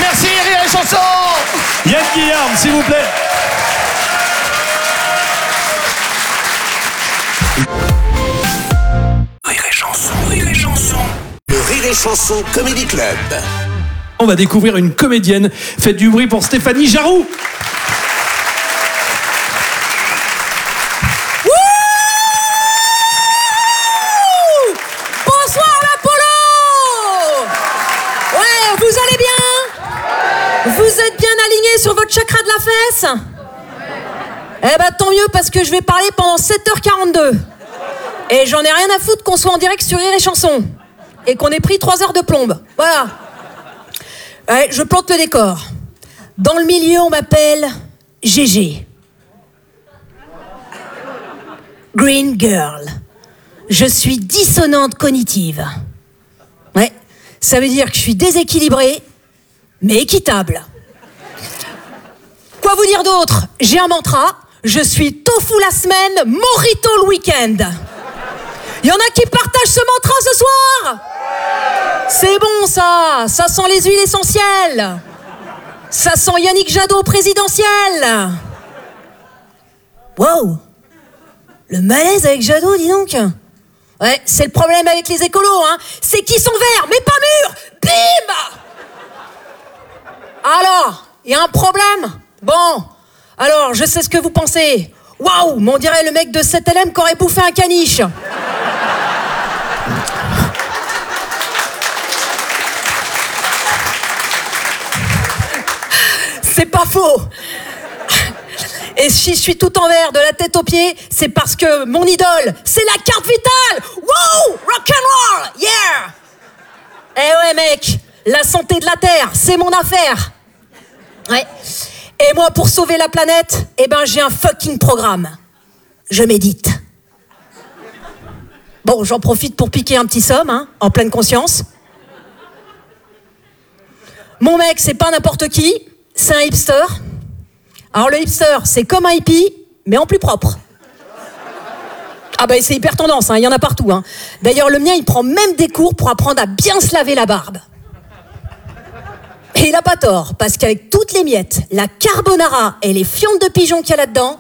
Merci, Rire et Chanson. Yann Guillaume, s'il vous plaît. Rire et Chanson, Rire et Chanson. Le Rire et Chanson Comedy Club. On va découvrir une comédienne. Faites du bruit pour Stéphanie Jaroux. Bonsoir l'Apollo. Ouais, vous allez bien? Vous êtes bien alignés sur votre chakra de la fesse? Eh ben tant mieux, parce que je vais parler pendant 7h42. Et j'en ai rien à foutre qu'on soit en direct sur Rire et Chanson. Et qu'on ait pris 3 heures de plombe. Voilà. Ouais, je plante le décor. Dans le milieu, on m'appelle GG. Green Girl. Je suis dissonante cognitive. Ouais, ça veut dire que je suis déséquilibrée, mais équitable. Quoi vous dire d'autre? J'ai un mantra. Je suis tofu la semaine, mojito le week-end. Il y en a qui partagent ce mantra ce soir? C'est bon ça sent les huiles essentielles. Ça sent Yannick Jadot présidentiel. Wow, le malaise avec Jadot, dis donc. Ouais, c'est le problème avec les écolos, hein. C'est qu'ils sont verts, mais pas mûrs. Bim! Alors, il y a un problème? Bon, alors, je sais ce que vous pensez. Waouh, on dirait le mec de 7LM qui aurait bouffé un caniche. C'est pas faux. Et si je suis tout en vert de la tête aux pieds, c'est parce que mon idole, c'est la carte vitale. Wow, rock'n'roll, yeah. Eh ouais mec, la santé de la Terre, c'est mon affaire. Ouais. Et moi, pour sauver la planète, eh ben j'ai un fucking programme. Je médite. Bon, j'en profite pour piquer un petit somme, hein, en pleine conscience. Mon mec, c'est pas n'importe qui, c'est un hipster. Alors le hipster, c'est comme un hippie, mais en plus propre. Ah bah c'est hyper tendance, hein, il y en a partout. Hein. D'ailleurs, le mien, il prend même des cours pour apprendre à bien se laver la barbe. Et il a pas tort, parce qu'avec toutes les miettes, la carbonara et les fientes de pigeon qu'il y a là-dedans...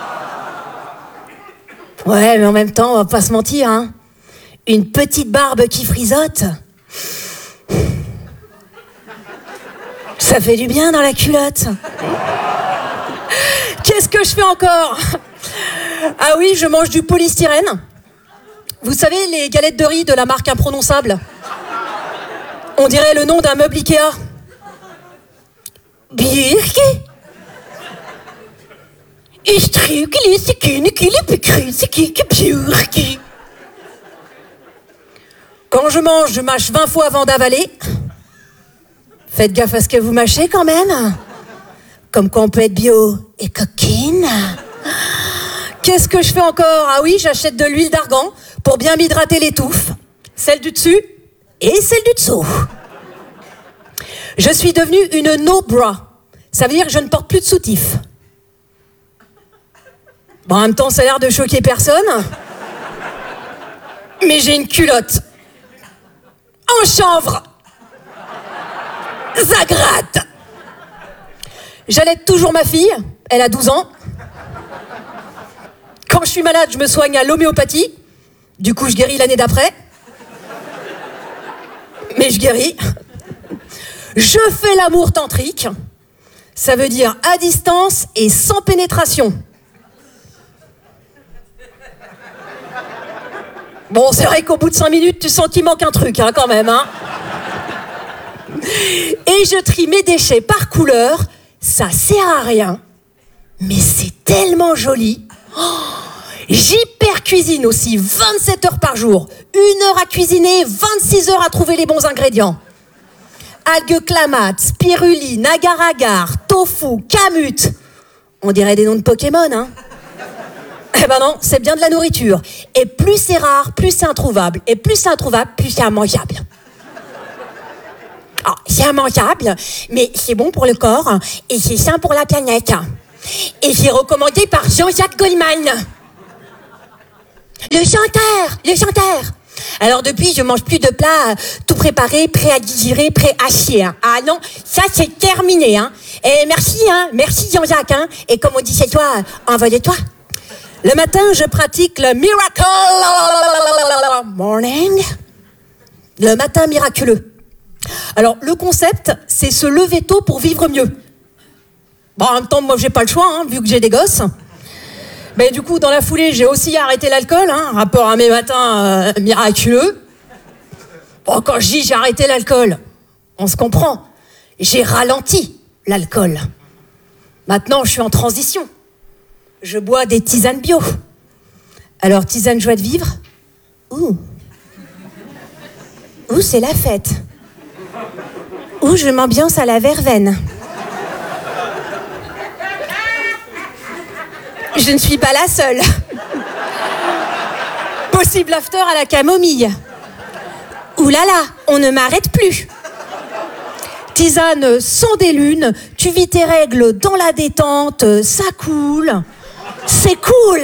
Ouais, mais en même temps, on va pas se mentir, hein. Une petite barbe qui frisote... Ça fait du bien dans la culotte. Qu'est-ce que je fais encore? Ah oui, je mange du polystyrène. Vous savez, les galettes de riz de la marque imprononçable. On dirait le nom d'un meuble Ikea. Birki. Ich trüge les Kühne, qui les begrüße, qui Birki. Quand je mange, je mâche 20 fois avant d'avaler. Faites gaffe à ce que vous mâchez quand même. Comme quoi on peut être bio et coquine. Qu'est-ce que je fais encore? Ah oui, j'achète de l'huile d'argan pour bien m'hydrater les touffes. Celle du dessus et celle du dessous. Je suis devenue une no-bra. Ça veut dire que je ne porte plus de soutif. Bon, en même temps, ça a l'air de choquer personne. Mais j'ai une culotte. En chanvre. Ça gratte. J'allaite toujours ma fille, elle a 12 ans. Quand je suis malade, je me soigne à l'homéopathie. Du coup, je guéris l'année d'après. Mais je guéris. Je fais l'amour tantrique. Ça veut dire à distance et sans pénétration. Bon, c'est vrai qu'au bout de 5 minutes, tu sens qu'il manque un truc, hein, quand même, hein. Et je trie mes déchets par couleur. Ça sert à rien, mais c'est tellement joli. Oh, j'hyper cuisine aussi, 27 heures par jour. 1 heure à cuisiner, 26 heures à trouver les bons ingrédients. Algues clamates, spiruline, agar-agar, tofu, kamut. On dirait des noms de Pokémon, hein. Eh ben non, c'est bien de la nourriture. Et plus c'est rare, plus c'est introuvable. Et plus c'est introuvable, plus c'est immangeable. Oh, c'est immangeable, mais c'est bon pour le corps et c'est sain pour la planète. Et c'est recommandé par Jean-Jacques Goldman. Le chanteur. Alors depuis, je mange plus de plats tout préparés, prêts à digérer, prêts à chier. Hein. Ah non, ça c'est terminé. Hein. Et merci Jean-Jacques. Hein. Et comme on dit chez toi, envoie-toi. Le matin, je pratique le Miracle Morning. Le matin miraculeux. Alors, le concept, c'est se lever tôt pour vivre mieux. Bon, en même temps, moi, j'ai pas le choix, hein, vu que j'ai des gosses. Mais du coup, dans la foulée, j'ai aussi arrêté l'alcool, hein, rapport à mes matins miraculeux. Bon, quand je dis j'ai arrêté l'alcool, on se comprend. J'ai ralenti l'alcool. Maintenant, je suis en transition. Je bois des tisanes bio. Alors, tisane joie de vivre. Ouh, c'est la fête. Ouh, je m'ambiance à la verveine. Je ne suis pas la seule. Possible after à la camomille. Ouh là là, on ne m'arrête plus. Tisane sans des lunes, tu vis tes règles dans la détente, ça coule. C'est cool.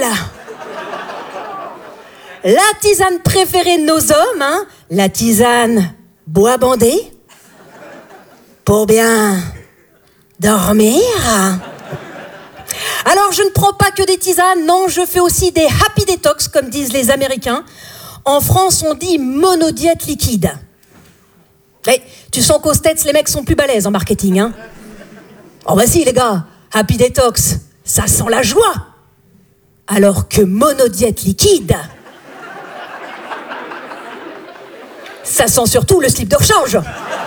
La tisane préférée de nos hommes, hein, la tisane bois bandé, pour bien dormir. Alors, je ne prends pas que des tisanes, non, je fais aussi des happy detox, comme disent les Américains. En France, on dit monodiète liquide. Mais tu sens qu'aux States, les mecs sont plus balèzes en marketing, hein. Oh bah si, les gars, happy detox, ça sent la joie. Alors que monodiète liquide, ça sent surtout le slip de rechange.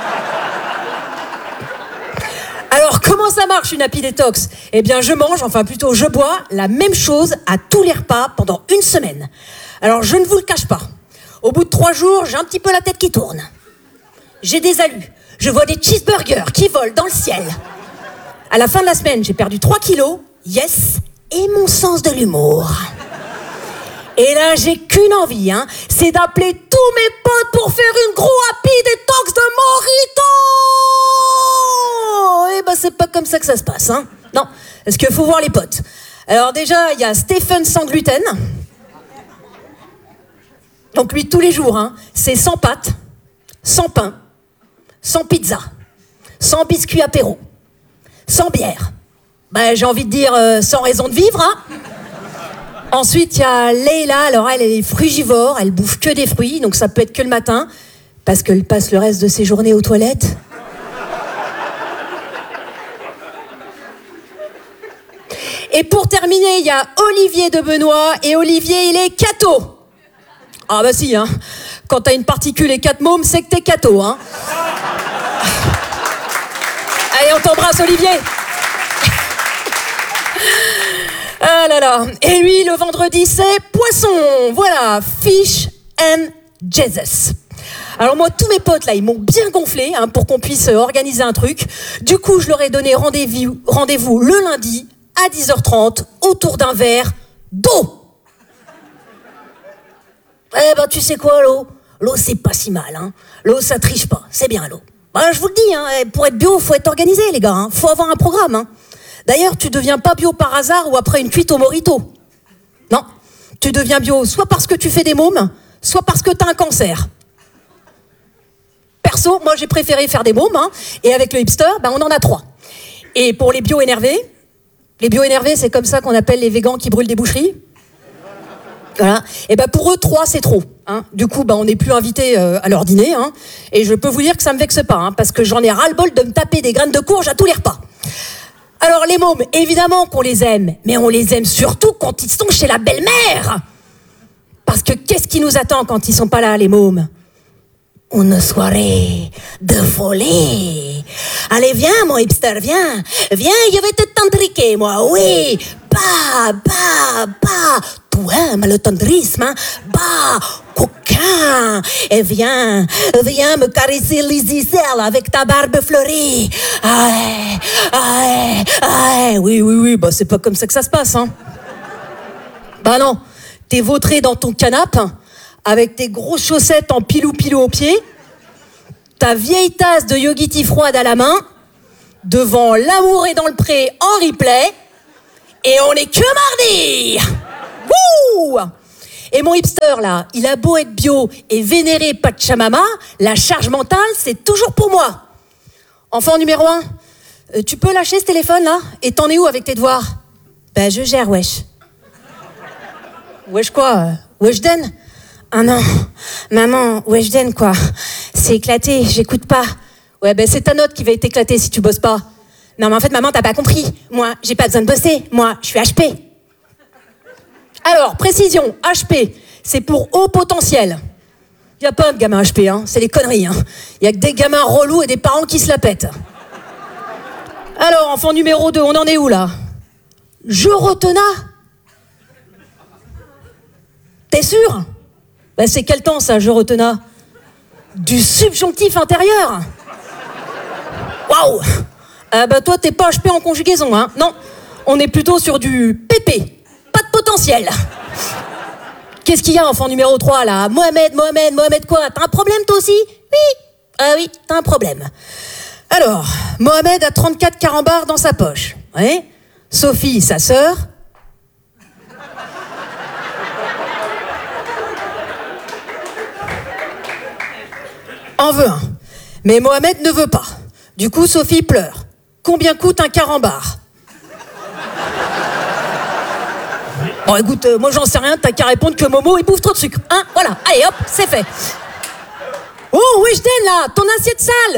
Alors, comment ça marche une happy detox ? Eh bien, je bois la même chose à tous les repas pendant une semaine. Alors, je ne vous le cache pas. Au bout de 3 jours, j'ai un petit peu la tête qui tourne. J'ai des alus. Je vois des cheeseburgers qui volent dans le ciel. À la fin de la semaine, j'ai perdu 3 kilos. Yes. Et mon sens de l'humour. Et là, j'ai qu'une envie, hein, c'est d'appeler tous mes potes pour faire une gros happy detox de Morito. Eh ben, c'est pas comme ça que ça se passe, hein. Non, parce qu'il faut voir les potes. Alors déjà, il y a Stephen sans gluten. Donc lui, tous les jours, hein, c'est sans pâtes, sans pain, sans pizza, sans biscuit apéro, sans bière. Ben, j'ai envie de dire sans raison de vivre, hein. Ensuite, il y a Leila. Alors, elle est frugivore, elle bouffe que des fruits, donc ça peut être que le matin, parce qu'elle passe le reste de ses journées aux toilettes. Et pour terminer, il y a Olivier de Benoît, et Olivier, il est catho. Ah bah si, hein. Quand t'as une particule et 4 mômes, c'est que t'es catho, hein. Allez, on t'embrasse, Olivier. Ah là là. Et lui, le vendredi, c'est poisson. Voilà, fish and Jesus. Alors moi, tous mes potes, là, ils m'ont bien gonflé, hein, pour qu'on puisse organiser un truc. Du coup, je leur ai donné rendez-vous le lundi à 10h30 autour d'un verre d'eau. Eh ben, tu sais quoi, l'eau ? L'eau, c'est pas si mal, hein. L'eau, ça triche pas. C'est bien, l'eau. Bah, je vous le dis, hein, pour être bio, faut être organisé, les gars, hein. Faut avoir un programme, hein. D'ailleurs, tu deviens pas bio par hasard ou après une cuite au Morito. Non, tu deviens bio soit parce que tu fais des mômes, soit parce que t'as un cancer. Perso, moi j'ai préféré faire des mômes, hein, et avec le hipster, ben, on en a 3. Et pour les bio-énervés, c'est comme ça qu'on appelle les végans qui brûlent des boucheries. Voilà. Et ben pour eux, 3 c'est trop. Hein. Du coup, ben on n'est plus invités à leur dîner. Hein. Et je peux vous dire que ça me vexe pas, hein, parce que j'en ai ras-le-bol de me taper des graines de courge à tous les repas. Alors les mômes, évidemment qu'on les aime, mais on les aime surtout quand ils sont chez la belle-mère. Parce que qu'est-ce qui nous attend quand ils sont pas là, les mômes ? Une soirée de folie. Allez, viens, mon hipster, viens, je vais te tantriquer, moi, oui. Bah, tu aimes le tendrisme, hein? Bah, coquin. Et viens me caresser les aisselles avec ta barbe fleurie. Oui, bah c'est pas comme ça que ça se passe, hein. Bah non, t'es vautré dans ton canapé, avec tes grosses chaussettes en pilou-pilou aux pieds, ta vieille tasse de yogiti froide à la main, devant L'amour est dans le pré en replay, et on est que mardi. Wouh! Et mon hipster, là, il a beau être bio et vénérer Pachamama, la charge mentale, c'est toujours pour moi. Enfant numéro 1, tu peux lâcher ce téléphone, là? Et t'en es où avec tes devoirs? Ben, je gère, wesh. Wesh quoi? Weshden? Ah non, maman, Weshden, quoi. C'est éclaté, j'écoute pas. Ouais, ben c'est ta note qui va être éclatée si tu bosses pas. Non, mais en fait, maman, t'as pas compris. Moi, j'ai pas besoin de bosser. Moi, je suis HP. Alors, précision, HP, c'est pour haut potentiel. Y a pas de gamins HP, hein. C'est des conneries, hein. Y a que des gamins relous et des parents qui se la pètent. Alors, enfant numéro 2, on en est où, là? Jorotena? T'es sûr? Ben, c'est quel temps, ça, Jorotena? Du subjonctif intérieur? Waouh! Bah toi, t'es pas HP en conjugaison, hein? Non, on est plutôt sur du PP. Pas de potentiel. Qu'est-ce qu'il y a, enfant numéro 3, là? Mohamed quoi? T'as un problème, toi aussi? Oui. Ah oui, t'as un problème. Alors, Mohamed a 34 carambars dans sa poche. Ouais. Sophie, sa sœur... en veut un. Mais Mohamed ne veut pas. Du coup, Sophie pleure. Combien coûte un carambar? Bon, écoute, moi j'en sais rien, t'as qu'à répondre que Momo, il bouffe trop de sucre. Hein, voilà, allez hop, c'est fait. Oh, Weshden là, ton assiette sale,